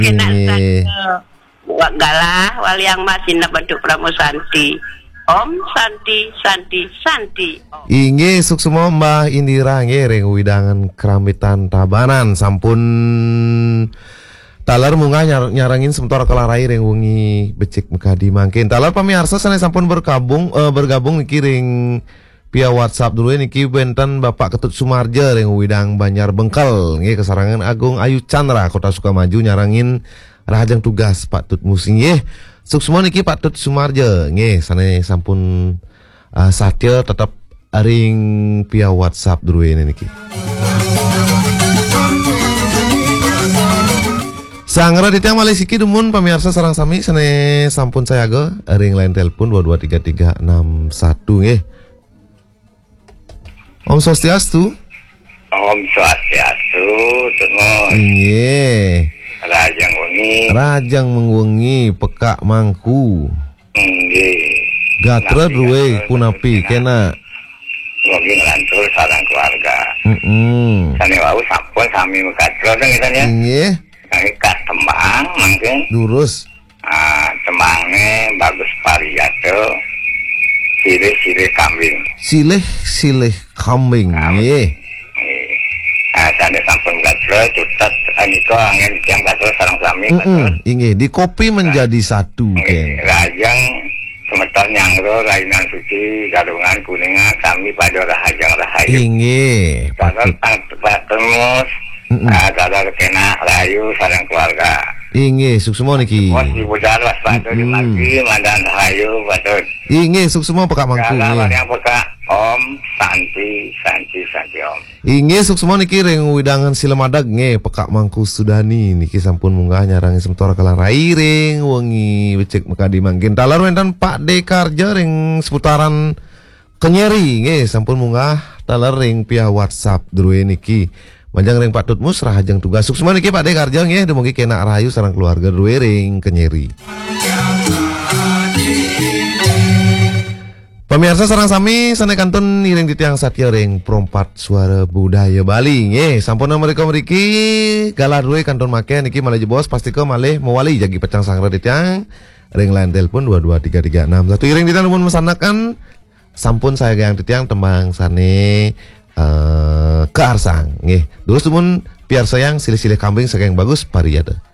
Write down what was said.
Kena Nggih. Wak galah waliang masih bentuk pramusanti. Om Santi Santi Santi. Inggih suksema Mbah Indira nggih ring widangan Kramitan Tabanan sampun taler munggah nyarangin sementara kelarai ring wengi becik mekadi mangkin. Taler pamirsa sanai sampun bergabung niki ring via WhatsApp dulu niki benten Bapak Ketut Sumarja ring widang Banjar Bengkel nggih kesarangan Agung Ayu Chandra Kota Sukamaju nyarangin rahajang tugas Pak Tut Musi nggih. Suksema niki Pak Tut Sumarja nggih sanai sampun satya tetap ring via WhatsApp dulu ini niki. Sangra di tiang Malesiki dumun pamirsa sarang sami sane sampun saya go ring line telepon 223361 nggih. Om Swastiastu. Om Swastiastu, Tumun. Nggih. Rajang wengi. Rajang mengwengi peka mangku. Nggih. Gatra duwe punapi kena. Wengi nglantur sareng keluarga. Sane wau sampun sami gatra kan ya. Nggih. Kas tembang mangken. Lurus. Tembange bagus pariyato. Sirih kambing. Silih kambing. Nggih. Sane sampun gatra cutat anika angin tiyang gatra sareng sami. Inggih, di kopi menjadi satu ken. Rajang semeton nyangro rainan suci gadungan kuningan kami pada rahajang rahayu. Inggih. Pak Temus. Ada kena rayu sareng keluarga. Inggih, suksema niki. Bos ibu jalas bantu di maki mandan rahayu patut. Inggih, suksema peka mangku Kalau nggih. yang peka Om Santi Om. Inggih suksema niki ring widangan Silemadag nggih peka mangku Sudani niki sampun munggah nyarangi sementora kelarai ring wengi becek mekadi mangkin. Talar wenten Pak Dekarja ring seputaran Kenyeri nggih sampun munggah talar ring via WhatsApp druwe niki. Manjang ring Pak Tutmus rahajang tugas suksema niki Pak Dekarja nggih dumugi kena rahayu sareng keluarga druwe ring Kenyeri. Pemirsa sarang sami sane kantun iring di tiang satya ring perompat suara budaya Bali nggih sampun mereka mriki galah duwe kantun make niki malih bos pasti ke malih mewali jagi pecang sangra di tiang ring line telepon 223361 iring di tiang mun mesanakan sampun saya yang di tiang tembang sane ke arsang nggih terus mun biar sayang silih-silih kambing saking bagus pariyata.